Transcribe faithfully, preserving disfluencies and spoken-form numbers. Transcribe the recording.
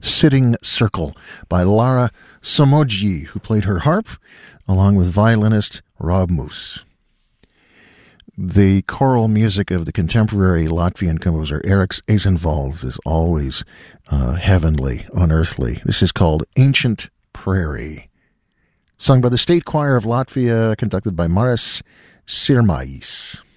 Sitting Circle by Lara Somogyi, who played her harp, along with violinist Rob Moose. The choral music of the contemporary Latvian composer Eriks Eizenvalds is always uh, heavenly, unearthly. This is called Ancient Prairie, sung by the State Choir of Latvia, conducted by Maris Sirmais.